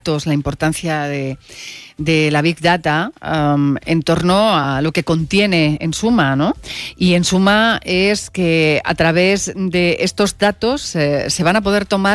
la importancia de la Big Data en torno a lo que contiene en suma, ¿no? Y en suma es que a través de estos datos se van a poder tomar